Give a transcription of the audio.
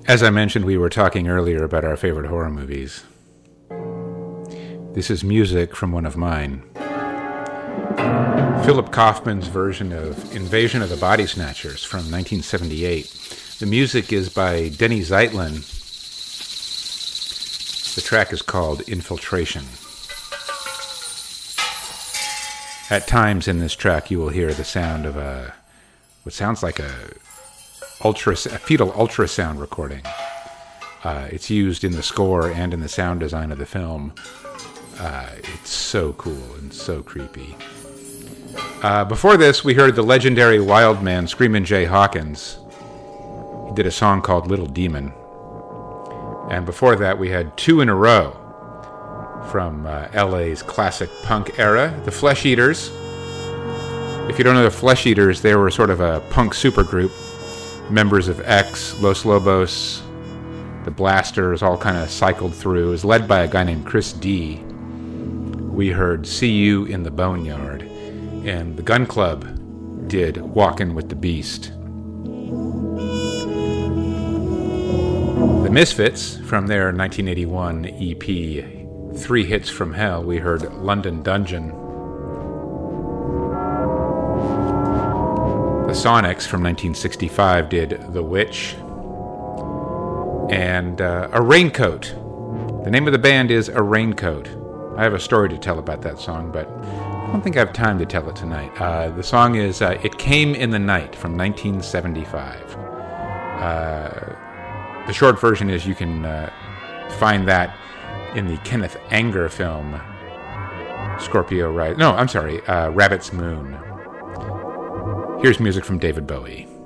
As I mentioned, we were talking earlier about our favorite horror movies. This is music from one of mine. Philip Kaufman's version of Invasion of the Body Snatchers from 1978. The music is by Denny Zeitlin. The track is called Infiltration. At times in this track, you will hear the sound of what sounds like a fetal ultrasound recording. It's used in the score and in the sound design of the film. It's so cool and so creepy. Before this, we heard the legendary wild man Screamin' Jay Hawkins. He did a song called Little Demon. And before that, we had two in a row from LA's classic punk era, the Flesh Eaters. If you don't know the Flesh Eaters, they were sort of a punk supergroup. Members of X, Los Lobos, the Blasters all kind of cycled through. It was led by a guy named Chris D. We heard See You in the Boneyard. And the Gun Club did Walkin' with the Beast. The Misfits, from their 1981 EP, Three Hits from Hell, we heard London Dungeon. The Sonics from 1965 did The Witch. And A Raincoat. The name of the band is A Raincoat. I have a story to tell about that song, but I don't think I have time to tell it tonight. The song is It Came in the Night from 1975. The short version is you can find that in the Kenneth Anger film, Rabbit's Moon. Here's music from David Bowie.